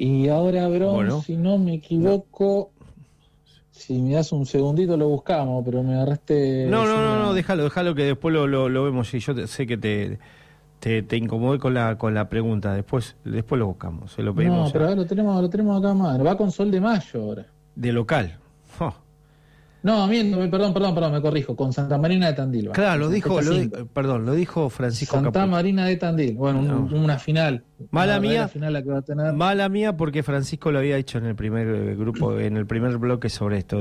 Y ahora, Bron, Bueno, si no me no. equivoco, si me das un segundito lo buscamos, pero me agarraste No, no, sin no, no, la... déjalo que después lo vemos. Y yo sé que te incomodé con la pregunta. Después lo buscamos. Se lo No, pedimos pero ahora lo tenemos acá más. Va con Sol de Mayo ahora. de local. Oh. No, perdón, me corrijo. Con Santa Marina de Tandil va. Claro, Fecha 5. perdón, lo dijo Francisco Santa Caputo. Marina de Tandil. Bueno, No. una final. Una Mala verdadera mía, final la que va a tener. mala mía porque Francisco lo había dicho en el primer grupo, en el primer bloque sobre esto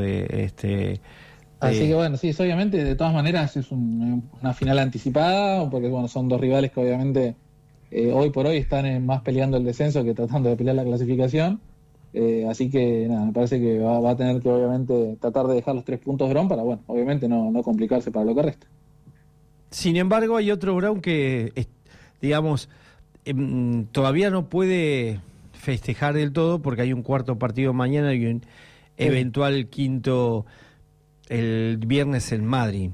Así que de bueno, sí, obviamente, de todas maneras es una final anticipada, porque bueno, son dos rivales que obviamente hoy por hoy están más peleando el descenso que tratando de pelear la clasificación. Así que nada, me parece que va a tener que obviamente tratar de dejar los 3 puntos Bron para, bueno, obviamente no complicarse para lo que resta. Sin embargo, hay otro Brown que, digamos, todavía no puede festejar del todo porque hay un cuarto partido mañana y un Sí. eventual quinto el viernes en Madrid.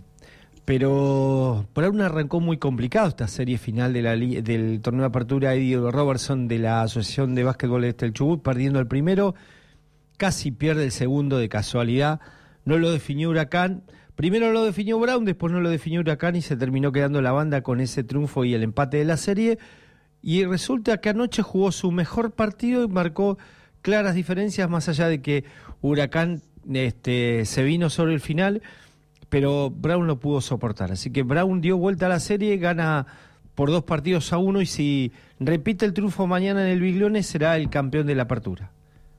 Pero Brown arrancó muy complicado esta serie final del torneo de apertura. Eddie Robertson de la Asociación de Básquetbol del Chubut, perdiendo el primero, casi pierde el segundo de casualidad. No lo definió Huracán. Primero lo definió Brown, después no lo definió Huracán y se terminó quedando la banda con ese triunfo y el empate de la serie. Y resulta que anoche jugó su mejor partido y marcó claras diferencias, más allá de que Huracán se vino sobre el final, pero Brown lo pudo soportar. Así que Brown dio vuelta a la serie, gana por 2-1 y si repite el triunfo mañana en el Biglione será el campeón de la apertura.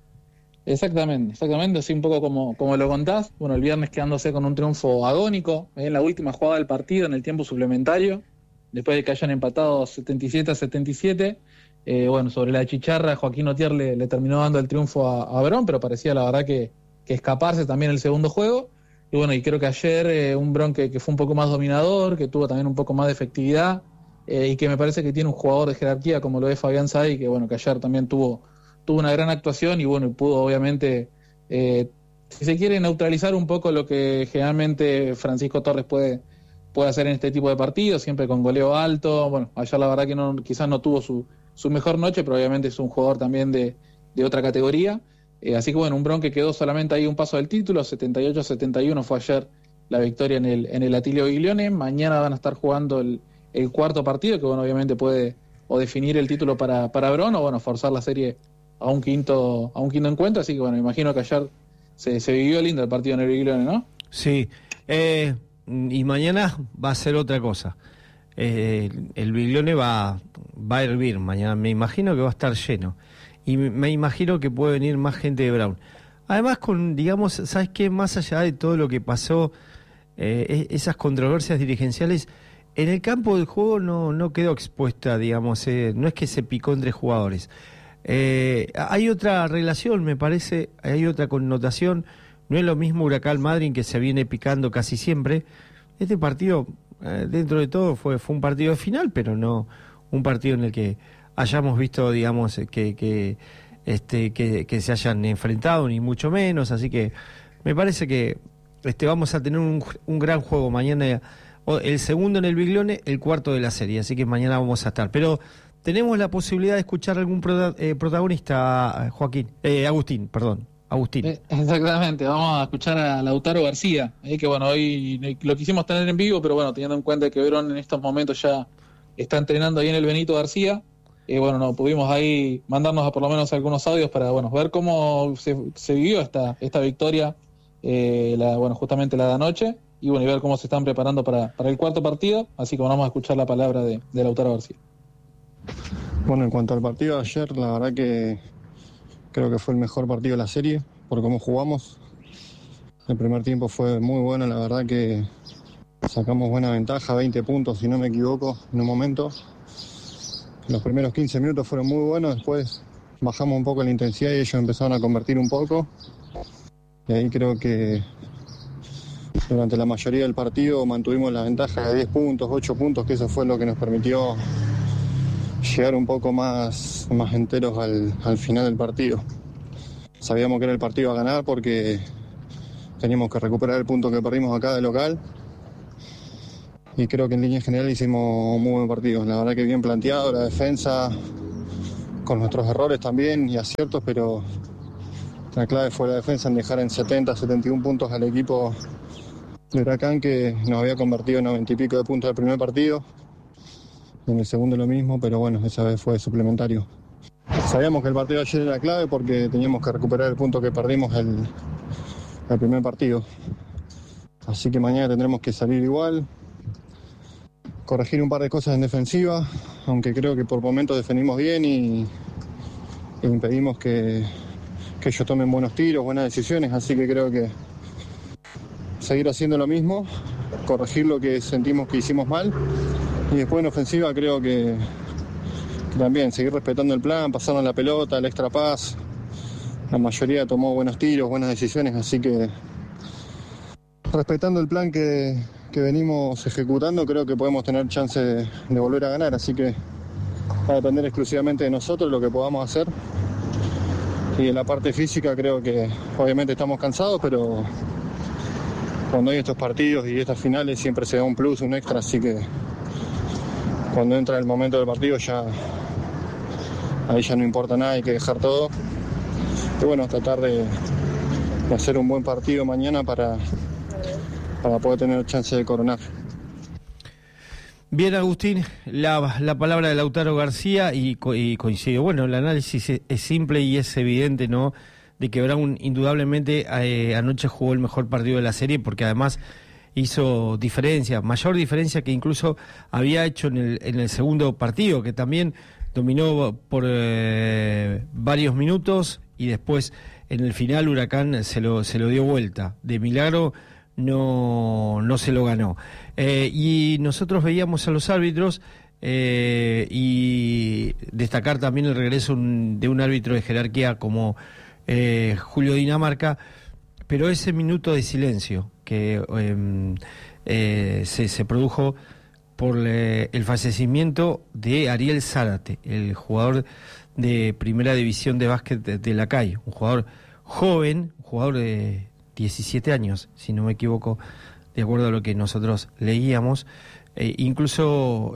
Exactamente, así un poco como lo contás. Bueno, el viernes quedándose con un triunfo agónico en la última jugada del partido, en el tiempo suplementario, después de que hayan empatado 77-77. Bueno, sobre la chicharra, Joaquín Otier le terminó dando el triunfo a Bron, pero parecía la verdad que escaparse también el segundo juego. Y bueno, y creo que ayer un Bron que fue un poco más dominador, que tuvo también un poco más de efectividad, y que me parece que tiene un jugador de jerarquía como lo es Fabián Sadi, que bueno, que ayer también tuvo una gran actuación y bueno, pudo obviamente, si se quiere, neutralizar un poco lo que generalmente Francisco Torres puede hacer en este tipo de partidos, siempre con goleo alto. Bueno, ayer la verdad que quizás no tuvo su mejor noche, pero obviamente es un jugador también de otra categoría. Así que bueno, un Bron que quedó solamente ahí un paso del título, 78-71 fue ayer la victoria en el Atilio Biglione. Mañana van a estar jugando el cuarto partido, que bueno, obviamente puede o definir el título para Bron o bueno, forzar la serie a un quinto encuentro. Así que bueno, me imagino que ayer se vivió lindo el partido en el Biglione, ¿no? Sí, y mañana va a ser otra cosa. El Biglione va a hervir mañana, me imagino que va a estar lleno. Y me imagino que puede venir más gente de Brown. Además, digamos, ¿sabes qué? Más allá de todo lo que pasó, esas controversias dirigenciales, en el campo del juego no quedó expuesta, digamos, no es que se picó entre jugadores. Hay otra relación, me parece, hay otra connotación. No es lo mismo Huracán Madryn, que se viene picando casi siempre. Este partido, dentro de todo, fue un partido de final, pero no un partido en el que hayamos visto, digamos, que se hayan enfrentado, ni mucho menos. Así que me parece que vamos a tener un gran juego mañana. El segundo en el Biglione, el cuarto de la serie. Así que mañana vamos a estar. Pero tenemos la posibilidad de escuchar algún protagonista, Agustín, perdón. Agustín. Exactamente, vamos a escuchar a Lautaro García, que bueno, hoy lo quisimos tener en vivo, pero bueno, teniendo en cuenta que Verón en estos momentos ya está entrenando ahí en el Benito García, bueno, no pudimos ahí mandarnos a por lo menos algunos audios para bueno, ver cómo se vivió esta victoria, bueno, justamente la de anoche, y bueno, y ver cómo se están preparando para el cuarto partido. Así que bueno, vamos a escuchar la palabra de Lautaro García. Bueno, en cuanto al partido de ayer, la verdad que creo que fue el mejor partido de la serie por cómo jugamos. El primer tiempo fue muy bueno, la verdad que sacamos buena ventaja, 20 puntos si no me equivoco en un momento. Los primeros 15 minutos fueron muy buenos, después bajamos un poco la intensidad y ellos empezaron a convertir un poco. Y ahí creo que durante la mayoría del partido mantuvimos la ventaja de 10 puntos, 8 puntos, que eso fue lo que nos permitió llegar un poco más enteros al final del partido. Sabíamos que era el partido a ganar porque teníamos que recuperar el punto que perdimos acá de local. Y creo que en línea general hicimos un muy buen partido. La verdad que bien planteado, la defensa con nuestros errores también y aciertos, pero la clave fue la defensa en dejar en 70, 71 puntos al equipo de Huracán, que nos había convertido en 90 y pico de puntos del primer partido. En el segundo lo mismo, pero bueno, esa vez fue suplementario. Sabíamos que el partido de ayer era clave porque teníamos que recuperar el punto que perdimos el primer partido. Así que mañana tendremos que salir igual, corregir un par de cosas en defensiva, aunque creo que por momentos defendimos bien y impedimos que ellos tomen buenos tiros, buenas decisiones, así que creo que seguir haciendo lo mismo, corregir lo que sentimos que hicimos mal, y después en ofensiva creo que también seguir respetando el plan, pasarnos la pelota, el extra pass. La mayoría tomó buenos tiros, buenas decisiones, así que respetando el plan que venimos ejecutando, creo que podemos tener chance de volver a ganar, así que va a depender exclusivamente de nosotros lo que podamos hacer. Y en la parte física creo que obviamente estamos cansados, pero cuando hay estos partidos y estas finales siempre se da un plus, un extra, así que cuando entra el momento del partido ahí ya no importa nada, hay que dejar todo. Y bueno, tratar de hacer un buen partido mañana para poder tener chance de coronar. Bien, Agustín, la palabra de Lautaro García y coincido. Bueno, el análisis es simple y es evidente, ¿no? De que Brown indudablemente anoche jugó el mejor partido de la serie, porque además hizo diferencia, mayor diferencia que incluso había hecho en el segundo partido, que también dominó por varios minutos y después en el final Huracán se lo dio vuelta. De milagro no se lo ganó. Y nosotros veíamos a los árbitros y destacar también el regreso de un árbitro de jerarquía como Julio Dinamarca, pero ese minuto de silencio que se produjo por el fallecimiento de Ariel Zárate, el jugador de primera división de básquet de la calle, un jugador joven, un jugador de 17 años, si no me equivoco, de acuerdo a lo que nosotros leíamos. Incluso,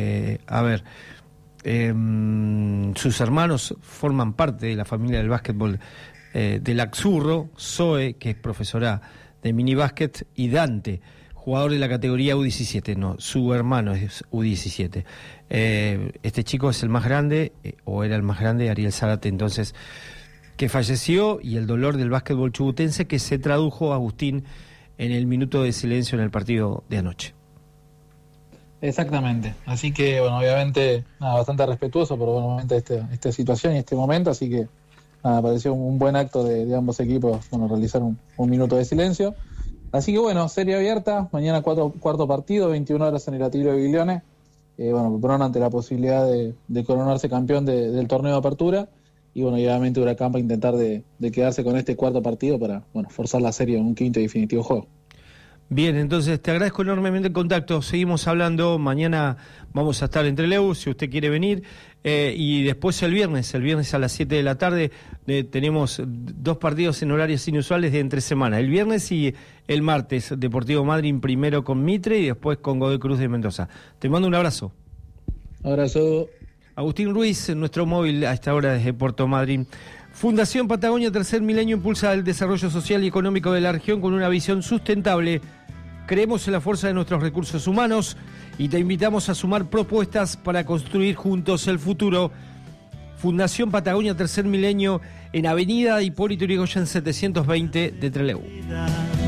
sus hermanos forman parte de la familia del básquetbol del Axurro, Zoe, que es profesora de minibásquet, y Dante, jugador de la categoría U17, no, su hermano es U17. Este chico es el más grande, o era el más grande, Ariel Zárate, entonces, que falleció, y el dolor del básquetbol chubutense que se tradujo, Agustín, en el minuto de silencio en el partido de anoche. Exactamente, así que bueno, obviamente bastante respetuoso por obviamente esta situación y este momento, así que pareció un buen acto de ambos equipos, bueno, realizar un minuto de silencio. Así que bueno, serie abierta, mañana cuarto partido, 21 horas en el Atilio de Biglione. Brown ante la posibilidad de coronarse campeón del torneo de apertura, y bueno, obviamente Huracán va a intentar de quedarse con este cuarto partido para forzar la serie en un quinto y definitivo juego. Bien, entonces te agradezco enormemente el contacto, seguimos hablando, mañana vamos a estar en Trelew, si usted quiere venir, y después el viernes a las 7 de la tarde tenemos 2 partidos en horarios inusuales de entre semana, el viernes y el martes, Deportivo Madryn primero con Mitre y después con Godoy Cruz de Mendoza. Te mando un abrazo. Abrazo. Agustín Ruiz, nuestro móvil a esta hora desde Puerto Madryn. Fundación Patagonia Tercer Milenio impulsa el desarrollo social y económico de la región con una visión sustentable. Creemos en la fuerza de nuestros recursos humanos y te invitamos a sumar propuestas para construir juntos el futuro. Fundación Patagonia Tercer Milenio en Avenida Hipólito Yrigoyen 720 de Trelew.